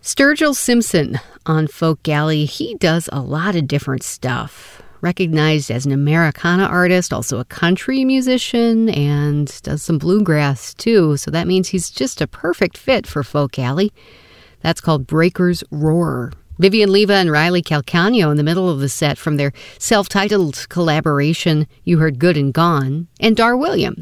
Sturgill Simpson on Folk Alley. He does a lot of different stuff. Recognized as an Americana artist, also a country musician, and does some bluegrass too. So that means he's just a perfect fit for Folk Alley. That's called Breakers Roar. Vivian Leva and Riley Calcagno in the middle of the set from their self-titled collaboration, You Heard Good and Gone, and Dar Williams.